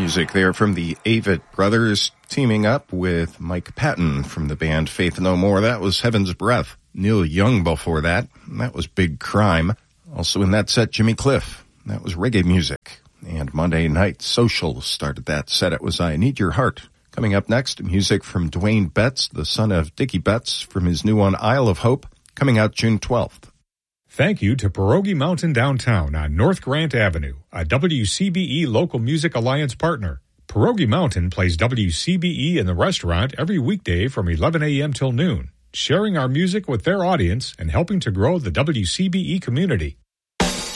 Music there from the Avett Brothers teaming up with Mike Patton from the band Faith No More. That was Heaven's Breath. Neil Young before that. That was Big Crime. Also in that set, Jimmy Cliff. That was reggae music. And Monday Night Social started that set. It was I Need Your Heart. Coming up next, music from Dwayne Betts, the son of Dickie Betts, from his new one, Isle of Hope, coming out June 12th. Thank you to Pierogi Mountain Downtown on North Grant Avenue, a WCBE Local Music Alliance partner. Pierogi Mountain plays WCBE in the restaurant every weekday from 11 a.m. till noon, sharing our music with their audience and helping to grow the WCBE community.